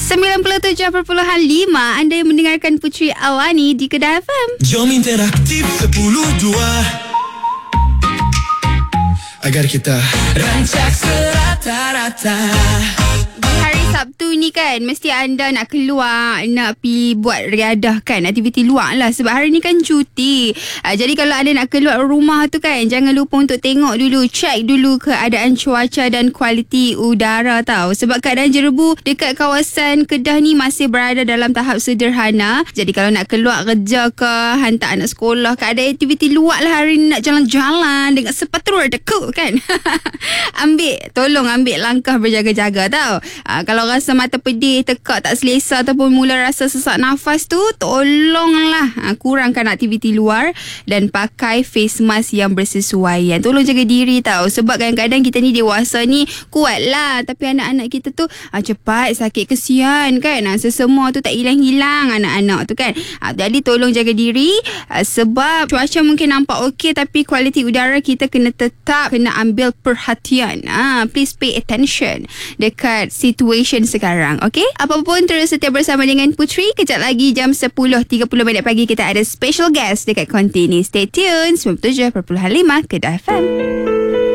97.5 Anda yang mendengarkan Puteri Awani di Kedah FM. Jom interaktif 10-2 agar kita rancak serata-rata. Di hari Sabtu ni kan, mesti anda nak keluar, nak pergi buat riadah kan, aktiviti luar lah. Sebab hari ni kan cuti. Jadi kalau anda nak keluar rumah tu kan, jangan lupa untuk tengok dulu, check dulu keadaan cuaca dan kualiti udara tau. Sebab keadaan jerebu dekat kawasan Kedah ni masih berada dalam tahap sederhana. Jadi kalau nak keluar kerja ke, hantar anak sekolah ke, ada aktiviti luar lah hari ni, nak jalan-jalan dengan sepatu rodaku kan. Tolong ambil langkah berjaga-jaga tau. Kalau rasa mata pedih, tekak, tak selesa ataupun mula rasa sesak nafas tu, tolonglah kurangkan aktiviti luar dan pakai face mask yang bersesuaian. Tolong jaga diri tau. Sebab kadang-kadang kita ni dewasa ni kuat lah, tapi anak-anak kita tu cepat sakit, kesian kan. Sesemua tu tak hilang-hilang anak-anak tu kan. Jadi tolong jaga diri, sebab cuaca mungkin nampak okey, tapi kualiti udara kita tetap kena ambil perhatian. Please pay attention dekat situation sekarang, okay? Apapun, terus setia bersama dengan Puteri. Kejap lagi jam 10.30 pagi kita ada special guest dekat konti ni. Stay tuned. 97.5 Kedah FM.